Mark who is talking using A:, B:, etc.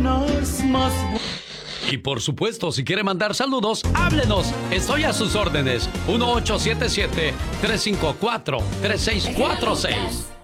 A: mañanas más.
B: Y por supuesto, si quiere mandar saludos, háblenos. Estoy a sus órdenes. 1877-354-3646.